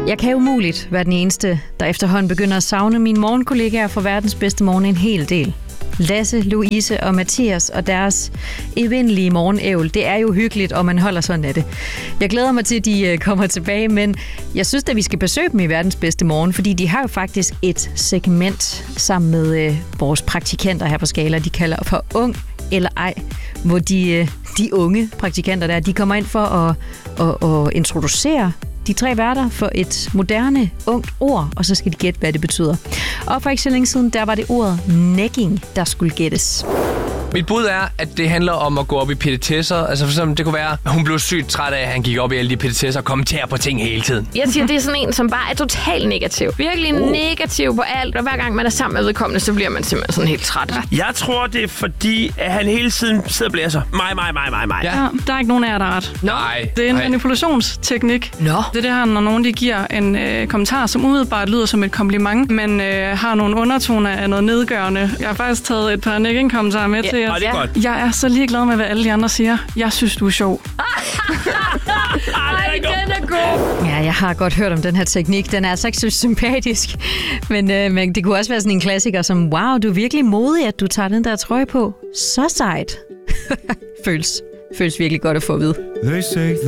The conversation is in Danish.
Jeg kan umuligt være den eneste, der efterhånden begynder at savne mine morgenkollegaer fra Verdens Bedste Morgen en hel del. Lasse, Louise og Mathias og deres evindelige morgenævl. Det er jo hyggeligt, og man holder sådan af det. Jeg glæder mig til, at de kommer tilbage, men jeg synes, at vi skal besøge dem i Verdens Bedste Morgen, fordi de har jo faktisk et segment sammen med vores praktikanter her på Skala, de kalder for Ung eller ej, hvor de unge praktikanter der, de kommer ind for at introducere de 3 værter for et moderne, ungt ord, og så skal de gætte, hvad det betyder. Og for ikke så længe siden, der var det ordet negging, der skulle gættes. Mit bud er, at det handler om at gå op i petitesser. Altså for eksempel, det kunne være, at hun blev sygt træt af, at han gik op i alle de petitesser og kommenterer på ting hele tiden. Jeg siger, det er sådan en, som bare er totalt negativ. Virkelig negativ på alt, og hver gang man er sammen med vedkommende, så bliver man simpelthen sådan helt træt. Jeg tror, det er fordi, at han hele tiden sidder og blæser. Mig. Ja, der er ikke nogen af jer, der er ret. Nej. Det er en manipulationsteknik. Nå. Det er det her, når nogen de giver en kommentar, som umiddelbart lyder som et kompliment, men har nogle undertoner af noget nedgørende. Jeg har faktisk taget et par negging-kommentarer med til jer. Og det er godt. Jeg er så ligeglad med, hvad alle de andre siger. Jeg synes, du er sjov. Ej, den er god. Ja, jeg har godt hørt om den her teknik. Den er altså ikke så sympatisk. Men det kunne også være sådan en klassiker som, wow, du er virkelig modig, at du tager den der trøje på. Så sejt. Føles virkelig godt at få at vide. They say